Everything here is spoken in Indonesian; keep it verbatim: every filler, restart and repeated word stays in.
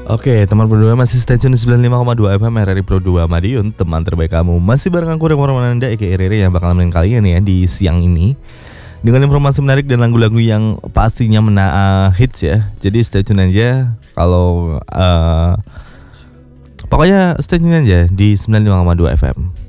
Oke, teman Pro dua masih stay tune di sembilan puluh lima koma dua F M R R I Pro dua Madiun, teman terbaik kamu. Masih bareng aku Remo Romananda aka Rere yang bakal nemenin kalian ya di siang ini dengan informasi menarik dan lagu-lagu yang pastinya mena uh, hits ya. Jadi stay tune aja kalau uh, pokoknya stay tune aja di sembilan puluh lima koma dua F M.